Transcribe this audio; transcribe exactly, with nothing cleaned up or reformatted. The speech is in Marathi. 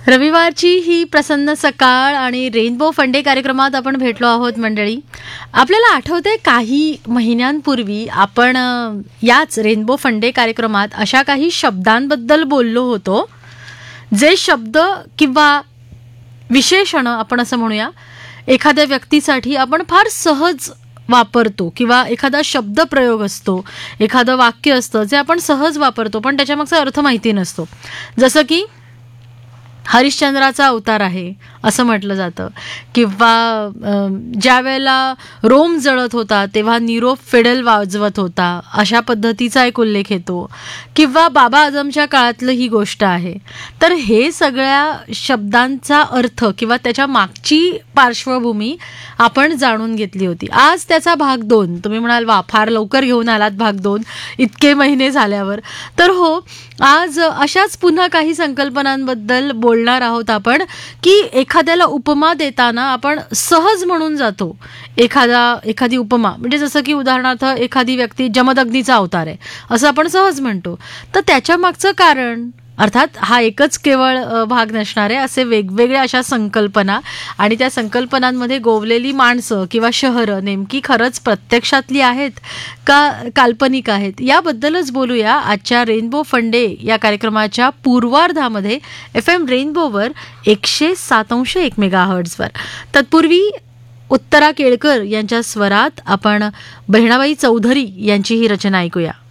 रविवारची ही प्रसन्न सकाळ आणि रेनबो फंडे कार्यक्रमात आपण भेटलो आहोत मंडळी. आपल्याला आठवते काही महिन्यांपूर्वी आपण अ, याच रेनबो फंडे कार्यक्रमात अशा काही शब्दांबद्दल बोललो होतो, जे शब्द किंवा विशेषण आपण असं म्हणूया एखाद्या व्यक्तीसाठी आपण फार सहज वापरतो किंवा एखादा शब्द प्रयोग असतो, एखादं वाक्य असतं जे आपण सहज वापरतो पण त्याच्यामागचा अर्थ माहिती नसतो. जसं की हरिश्चंद्राचा अवतार आहे असं म्हटलं जातं, किंवा अम, ज्या वेळेला रोम जळत होता तेव्हा नीरो फिडेल वाजवत होता अशा पद्धतीचा एक उल्लेख येतो, किंवा बाबा आझमच्या काळातलं ही गोष्ट आहे. तर हे सगळ्या शब्दांचा अर्थ किंवा त्याच्या मागची पार्श्वभूमी आपण जाणून घेतली होती. आज त्याचा भाग दोन. तुम्ही म्हणाल वा फार लवकर घेऊन आलात भाग दोन इतके महिने झाल्यावर. तर हो, आज अशाच पुन्हा काही संकल्पनांबद्दल बोलणार आहोत आपण, की एखाद्याला उपमा देताना आपण सहज म्हणून जातो. एखादा एखादी उपमा म्हणजे जसं की उदाहरणार्थ एखादी व्यक्ती जमदग्नीचा अवतार आहे असं आपण सहज म्हणतो. तर त्याच्या मागचं कारण, अर्थात हा एकच केवळ अ, भाग नसणार आहे, असे वेगवेगळ्या अशा संकल्पना आणि त्या संकल्पनांमध्ये गोवलेली माणसं किंवा शहरं नेमकी खरंच प्रत्यक्षातली आहेत का काल्पनिक आहेत, याबद्दलच बोलूया आजच्या रेनबो फंडे या कार्यक्रमाच्या पूर्वार्धामध्ये एफ एम रेनबोवर एकशे सात अंश एक मेगा हर्ट्झवर. तत्पूर्वी उत्तरा केळकर यांच्या स्वरात आपण बहिणाबाई चौधरी यांची ही रचना ऐकूया.